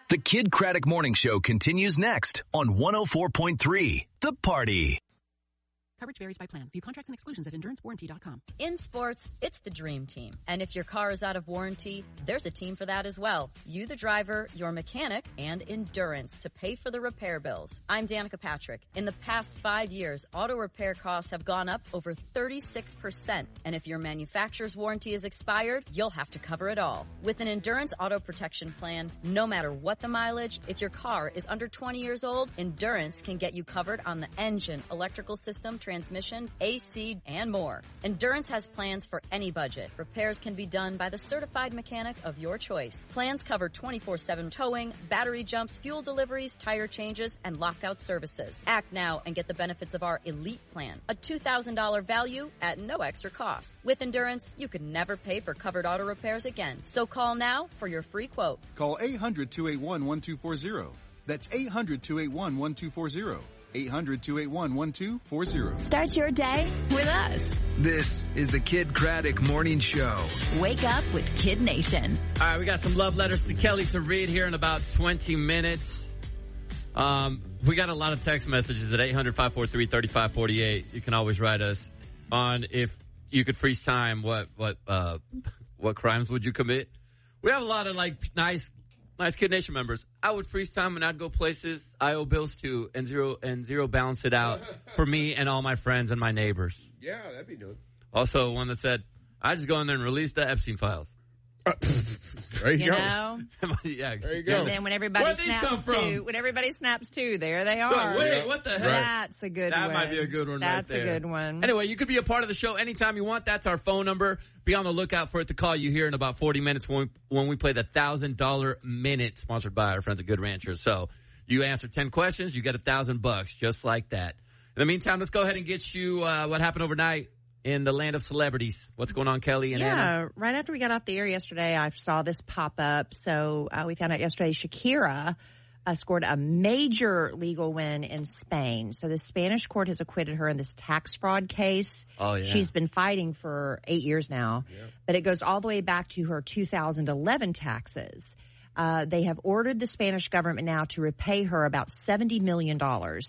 The Kid Craddock Morning Show continues next on 104.3 The Party. Coverage varies by plan. View contracts and exclusions at EnduranceWarranty.com. In sports, it's the dream team. And if your car is out of warranty, there's a team for that as well. You, the driver, your mechanic, and Endurance to pay for the repair bills. I'm Danica Patrick. In the past 5 years, auto repair costs have gone up over 36%. And if your manufacturer's warranty is expired, you'll have to cover it all. With an Endurance auto protection plan, no matter what the mileage, if your car is under 20 years old, Endurance can get you covered on the engine, electrical system, transmission, AC, and more. Endurance has plans for any budget. Repairs can be done by the certified mechanic of your choice. Plans cover 24/7 towing, battery jumps, fuel deliveries, tire changes, and lockout services. Act now and get the benefits of our Elite Plan, a $2,000 value at no extra cost. With Endurance, you could never pay for covered auto repairs again. So call now for your free quote. Call 800-281-1240. That's 800-281-1240. 800-281-1240. Start your day with us. This is the Kid Craddock Morning Show. Wake up with Kid Nation. All right, we got some love letters to Kelly to read here in about 20 minutes. We got a lot of text messages at 800-543-3548. You can always write us on if you could freeze time. What crimes would you commit? We have a lot of nice Kid Nation members. I would freeze time and I'd go places I owe bills to and zero balance it out for me and all my friends and my neighbors. Yeah, that'd be good. Also, one that said, I just go in there and release the Epstein files. There you go. Know? Yeah, there you go. And then when everybody snaps too, there they are. Oh, wait, what the heck? That's a good one. That might be a good one That's right there. a good one. Anyway, you could be a part of the show anytime you want. That's our phone number. Be on the lookout for it to call you here in about 40 minutes when we play the $1,000 Minute, sponsored by our friends at Good Ranchers. So you answer 10 questions, you get $1,000 just like that. In the meantime, let's go ahead and get you what happened overnight in the land of celebrities. What's going on, Kelly and Anna? Yeah, right after we got off the air yesterday, I saw this pop up. So we found out yesterday Shakira scored a major legal win in Spain. So the Spanish court has acquitted her in this tax fraud case. Oh, yeah. She's been fighting for 8 years now, but it goes all the way back to her 2011 taxes. They have ordered the Spanish government now to repay her about $70 million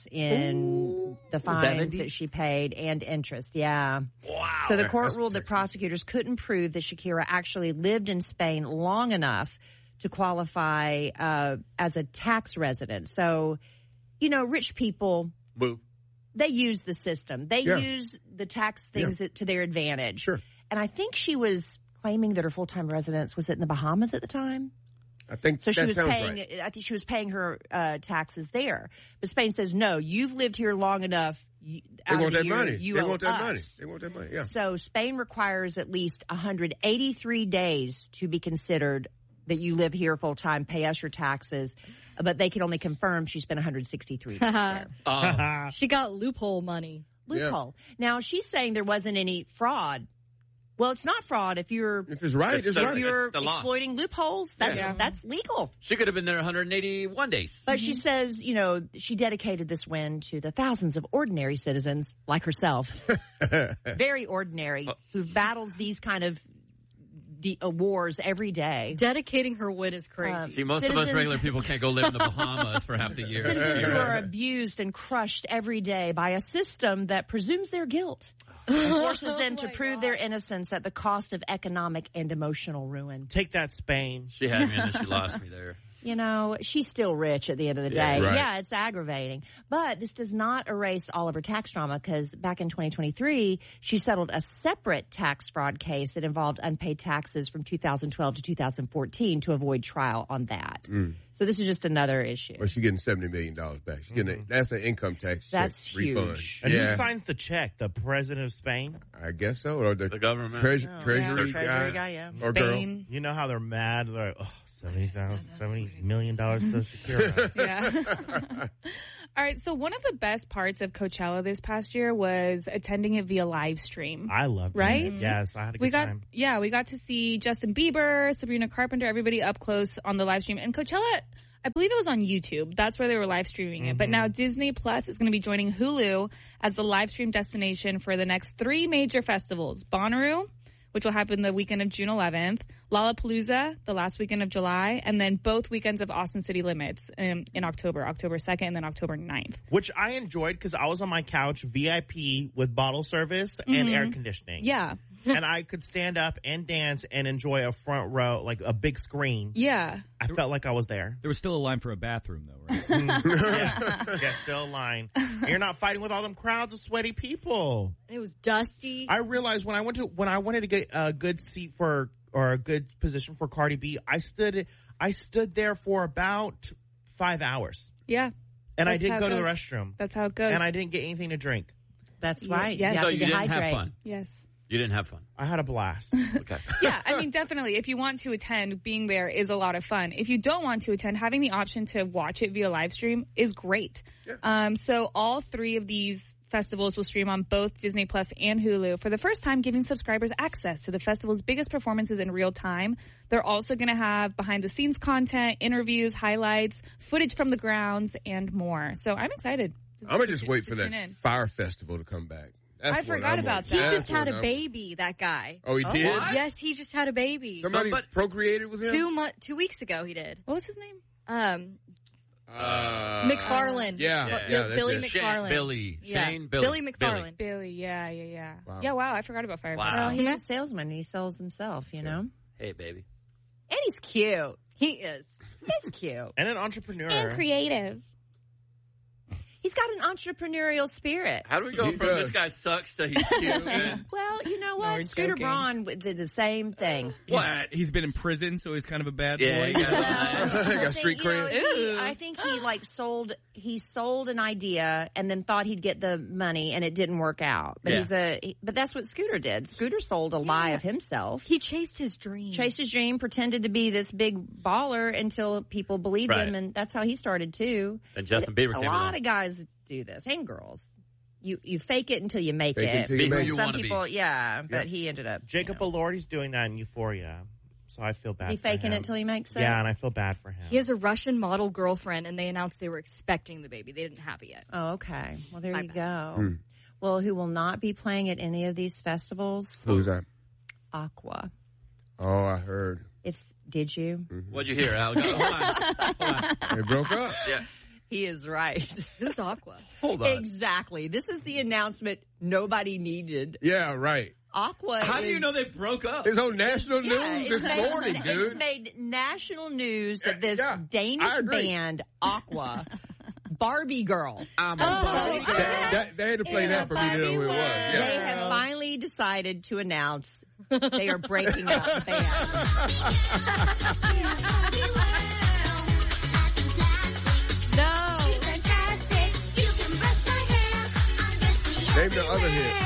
in the fines that she paid and interest. Yeah. Wow. So the court ruled that prosecutors couldn't prove that Shakira actually lived in Spain long enough to qualify as a tax resident. So, you know, rich people, they use the system. They use the tax things to their advantage. Sure. And I think she was claiming that her full-time residence was in the Bahamas at the time. I think so. She that was sounds paying. right. I think she was paying her taxes there. But Spain says no. You've lived here long enough. They want that money. They want that money. They want that money. Yeah. So Spain requires at least 183 days to be considered that you live here full time. Pay us your taxes. But they can only confirm she spent 163 days there. She got loophole money. Loophole. Yeah. Now she's saying there wasn't any fraud. Well, it's not fraud if it's right. It's right. If you're exploiting loopholes, that's legal. She could have been there 181 days. But she says, you know, she dedicated this win to the thousands of ordinary citizens like herself, very ordinary, who battles these kind of wars every day. Dedicating her win is crazy. See, most of us regular people can't go live in the Bahamas for half the year. Citizens who are abused and crushed every day by a system that presumes their guilt. And forces them to prove their innocence at the cost of economic and emotional ruin. Take that, Spain. She had me and then she lost me there. You know, she's still rich at the end of the day. Right. Yeah, it's aggravating. But this does not erase all of her tax drama because back in 2023, she settled a separate tax fraud case that involved unpaid taxes from 2012 to 2014 to avoid trial on that. So this is just another issue. Well, she's getting $70 million back. She's getting that's an income tax refund. And who signs the check? The president of Spain? I guess so. Or the government. Treasury guy, yeah. Or Spain. Girl. You know how they're mad? They're like, $70 million to Shakira. Yeah. All right. So one of the best parts of Coachella this past year was attending it via live stream. I loved it. Right? Yes, I had a good time. Yeah, we got to see Justin Bieber, Sabrina Carpenter, everybody up close on the live stream. And Coachella, I believe it was on YouTube. That's where they were live streaming it. But now Disney Plus is going to be joining Hulu as the live stream destination for the next 3 major festivals. Bonnaroo, which will happen the weekend of June 11th, Lollapalooza, the last weekend of July, and then both weekends of Austin City Limits in October 2nd, and then October 9th. Which I enjoyed because I was on my couch, VIP with bottle service and air conditioning. Yeah. And I could stand up and dance and enjoy a front row, like a big screen. Yeah. I felt like I was there. There was still a line for a bathroom, though, right? Yeah, still a line. And you're not fighting with all them crowds of sweaty people. It was dusty. I realized when I wanted to get a good seat for or a good position for Cardi B, I stood there for about 5 hours. Yeah. And I didn't go to the restroom. That's how it goes. And I didn't get anything to drink. That's right. Yes. So you didn't have fun. Yes. You didn't have fun. I had a blast. Okay. Yeah, I mean, definitely. If you want to attend, being there is a lot of fun. If you don't want to attend, having the option to watch it via live stream is great. Yeah. So all 3 of these festivals will stream on both Disney Plus and Hulu for the first time, giving subscribers access to the festival's biggest performances in real time. They're also going to have behind-the-scenes content, interviews, highlights, footage from the grounds, and more. So I'm excited. I'm going to just wait for that Fire Festival to come back. I forgot about that. He just had a baby, that guy. Oh, he did? What? Yes, he just had a baby. Somebody procreated with him? 2 weeks ago he did. What was his name? McFarlane. Yeah, Billy McFarlane. Billy McFarlane. Billy, yeah. Wow. Yeah, wow, I forgot about Fire Festival. Well, he's a salesman. He sells himself, you know? Hey, baby. And he's cute. He is. He's cute. And an entrepreneur. And creative. He's got an entrepreneurial spirit. How do we go from this guy sucks to he's cute? Well, you know what? Scooter Braun did the same thing. What? He's been in prison, so he's kind of a bad boy. He got street cred. I think he sold an idea and then thought he'd get the money, and it didn't work out. But but that's what Scooter did. Scooter sold a lie of himself. He chased his dream. Pretended to be this big baller until people believed him, and that's how he started too. And Justin Bieber came along. A lot of guys do this, and girls. You fake it until you make it. Until you make it. Some people, but he ended up. Jacob Elordi's doing that in Euphoria, so I feel bad. Is he faking it until he makes it? Yeah, and I feel bad for him. He has a Russian model girlfriend, and they announced they were expecting the baby. They didn't have it yet. Oh, okay. Well, there you go. Well, who will not be playing at any of these festivals? Who's that? Aqua. Oh, I heard. Did you? Mm-hmm. What'd you hear, Al? Hold on. They broke up. Yeah. He is right. Who's Aqua? Hold on. Exactly. This is the announcement nobody needed. Yeah, right. Aqua. How do you know they broke up? It's on national news this morning, dude. It's made national news that this Danish band, Aqua, Barbie Girl. I'm a Barbie Girl. They had to play that for me to know who it was. Yeah. They have finally decided to announce they are breaking up the band. Name the other hit.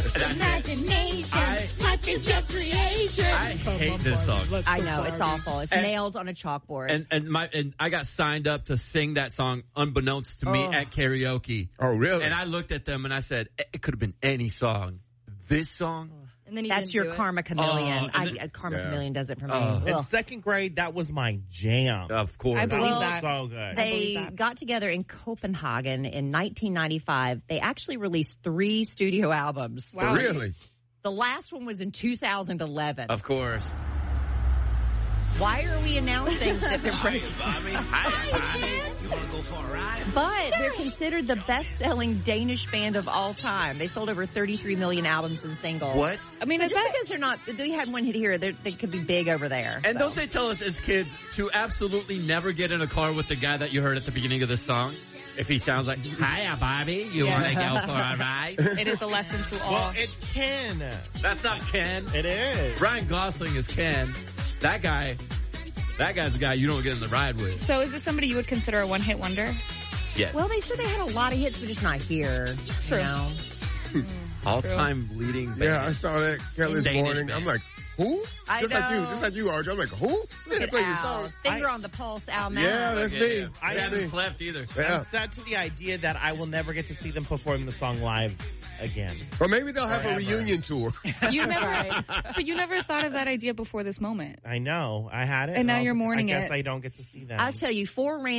I hate this song. I know, it's awful. It's nails on a chalkboard. And I got signed up to sing that song unbeknownst to me at karaoke. Oh, really? And I looked at them and I said, it could have been any song. This song? And then that's your Karma Chameleon. Karma Chameleon does it for me. In second grade, that was my jam. Of course. I believe that. So good. They got together in Copenhagen in 1995. They actually released 3 studio albums. Wow. Really? The last one was in 2011. Of course. Why are we announcing that they're breaking? You want to go for a ride? But they're considered the best-selling Danish band of all time. They sold over 33 million albums and singles. What? I mean, just because they had one hit here, they could be big over there. And don't they tell us as kids to absolutely never get in a car with the guy that you heard at the beginning of the song? If he sounds like, hiya, Bobby, you want to go for a ride? It is a lesson to all. Well, it's Ken. That's not Ken. It is. Ryan Gosling is Ken. That guy's the guy you don't get in the ride with. So is this somebody you would consider a one-hit wonder? Yes. Well, they said they had a lot of hits, but just not here. True. You know? All-time leading band. Yeah, I saw that Kelly's Danish morning. band. I'm like, who? Just like you, Archie. I'm like, who? They play this song. Finger on the pulse, Al Mack. Yeah, that's me. I haven't slept either. I'm sad to the idea that I will never get to see them perform the song live again. Or maybe they'll have a reunion tour. But you never thought of that idea before this moment. I know. I had it. And now you're mourning I guess it. I don't get to see that. I'll tell you, 4 random